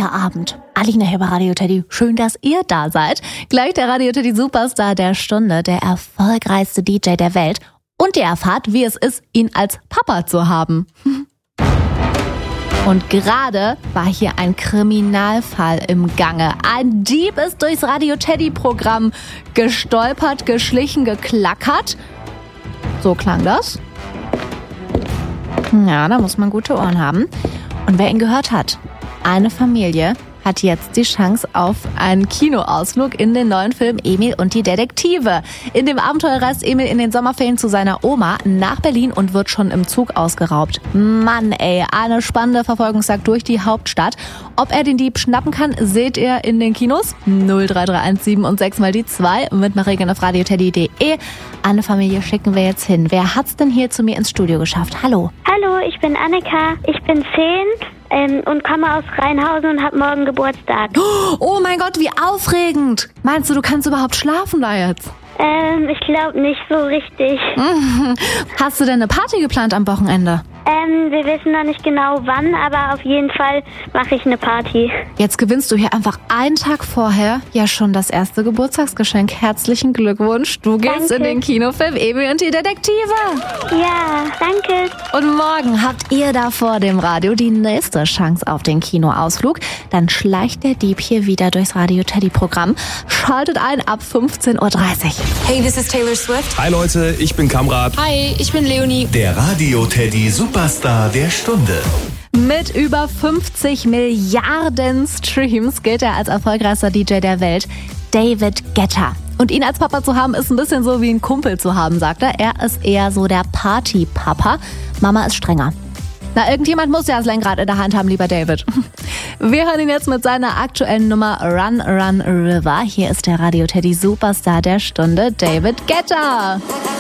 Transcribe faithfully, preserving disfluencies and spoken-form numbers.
Feierabend. Alina hier bei Radio Teddy. Schön, dass ihr da seid. Gleich der Radio Teddy Superstar der Stunde, der erfolgreichste D J der Welt. Und ihr erfahrt, wie es ist, ihn als Papa zu haben. Und gerade war hier ein Kriminalfall im Gange. Ein Dieb ist durchs Radio Teddy Programm gestolpert, geschlichen, geklackert. So klang das. Ja, da muss man gute Ohren haben. Und wer ihn gehört hat, eine Familie hat jetzt die Chance auf einen Kinoausflug in den neuen Film Emil und die Detektive. In dem Abenteuer reist Emil in den Sommerferien zu seiner Oma nach Berlin und wird schon im Zug ausgeraubt. Mann ey, eine spannende Verfolgungsjagd durch die Hauptstadt. Ob er den Dieb schnappen kann, seht ihr in den Kinos. null drei drei eins sieben und sechs mal die zwei mit Regeln auf radioteddy punkt de. Eine Familie schicken wir jetzt hin. Wer hat's denn hier zu mir ins Studio geschafft? Hallo. Hallo, ich bin Annika. Ich bin zehn ähm, und komme aus Rheinhausen und habe morgen Geburtstag. Oh mein Gott, wie aufregend. Meinst du, du kannst überhaupt schlafen da jetzt? Ähm, ich glaube nicht so richtig. Hast du denn eine Party geplant am Wochenende? Ähm, wir wissen noch nicht genau wann, aber auf jeden Fall mache ich eine Party. Jetzt gewinnst du hier einfach einen Tag vorher ja schon das erste Geburtstagsgeschenk. Herzlichen Glückwunsch. Du gehst Danke. in den Kinofilm Emil und die Detektive. Ja, danke. Und morgen habt ihr da vor dem Radio die nächste Chance auf den Kinoausflug. Dann schleicht der Dieb hier wieder durchs Radio Teddy Programm. Schaltet ein ab fünfzehn Uhr dreißig. Hey, this is Taylor Swift. Hi Leute, ich bin Kamrat. Hi, ich bin Leonie. Der Radio Teddy Superstar der Stunde. Mit über fünfzig Milliarden Streams gilt er als erfolgreichster D J der Welt, David Guetta. Und ihn als Papa zu haben, ist ein bisschen so wie ein Kumpel zu haben, sagt er. Er ist eher so der Party-Papa. Mama ist strenger. Na, irgendjemand muss ja das Lenkrad in der Hand haben, lieber David. Wir hören ihn jetzt mit seiner aktuellen Nummer Run, Run, River. Hier ist der Radio Teddy Superstar der Stunde, David Guetta.